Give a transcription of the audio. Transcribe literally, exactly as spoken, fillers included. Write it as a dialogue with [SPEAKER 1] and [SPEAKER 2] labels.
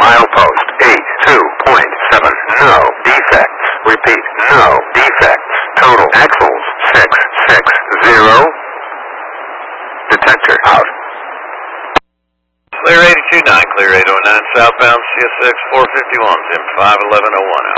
[SPEAKER 1] Milepost eight two point seven. No defects. Repeat, no defects. Total axles six six zero. Detector out.
[SPEAKER 2] Clear eighty-two nine, clear eight oh nine, southbound C S X four fifty-one, Zim five eleven oh one.